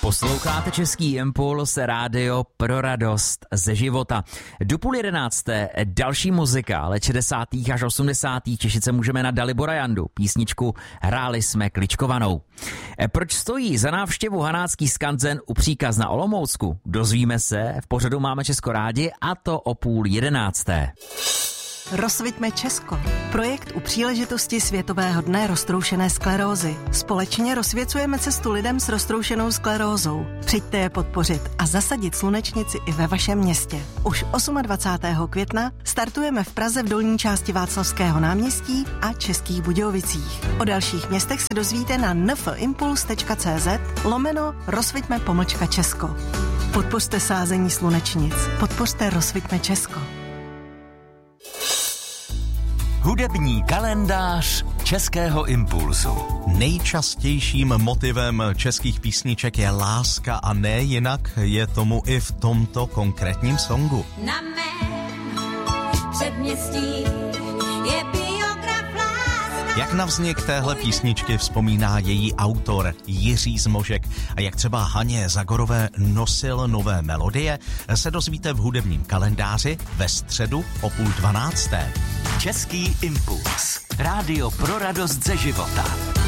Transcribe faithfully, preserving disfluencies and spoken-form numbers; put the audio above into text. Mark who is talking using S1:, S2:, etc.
S1: Posloucháte Český impuls, rádio pro radost ze života. Do půl jedenácté další muzika, let šedesátých až osmdesátých Těšit se můžeme na Dalibora Jandu. Písničku Hráli jsme kličkovanou. Proč stojí za návštěvu hanácký skanzen u Příkaz na Olomoucku? Dozvíme se, v pořadu Máme Česko rádi, a to o půl jedenácté.
S2: Rozsviťme Česko. Projekt u příležitosti Světového dne roztroušené sklerózy. Společně rozsvěcujeme cestu lidem s roztroušenou sklerózou. Přijďte je podpořit a zasadit slunečnici i ve vašem městě. Už dvacátého osmého května startujeme v Praze v dolní části Václavského náměstí a Českých Budějovicích. O dalších městech se dozvíte na nfimpuls.cz lomeno rozsviťme pomlčka Česko. Podpořte sázení slunečnic. Podpořte Rozsviťme Česko.
S3: Hudební kalendář Českého impulzu.
S4: Nejčastějším motivem českých písniček je láska a ne jinak je tomu i v tomto konkrétním songu.
S5: Na mém předměstí je biograf láska.
S4: Jak na vznik téhle písničky vzpomíná její autor Jiří Zmožek a jak třeba Haně Zagorové nosil nové melodie, se dozvíte v hudebním kalendáři ve středu o půl dvanácté.
S3: Český impuls. Rádio pro radost ze života.